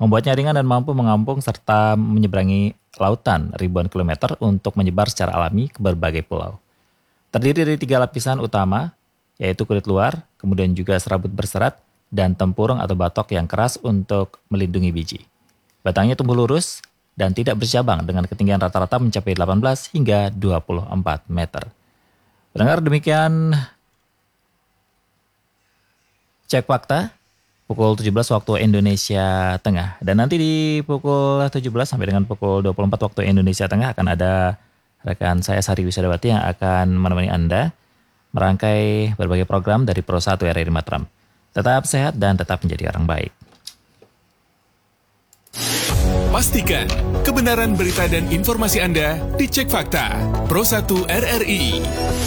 Membuatnya ringan dan mampu mengampung serta menyeberangi lautan ribuan kilometer untuk menyebar secara alami ke berbagai pulau. Terdiri dari 3 lapisan utama, yaitu kulit luar, kemudian juga serabut berserat, dan tempurung atau batok yang keras untuk melindungi biji. Batangnya tumbuh lurus dan tidak bercabang dengan ketinggian rata-rata mencapai 18 hingga 24 meter. Pendengar, demikian Cek Fakta pukul 17 waktu Indonesia Tengah. Dan nanti di pukul 17 sampai dengan pukul 24 waktu Indonesia Tengah akan ada rekan saya Sari Wisadawati yang akan menemani Anda merangkai berbagai program dari Pro 1 RRI Mataram. Tetap sehat dan tetap menjadi orang baik. Pastikan kebenaran berita dan informasi Anda dicek fakta. Pro 1 RRI.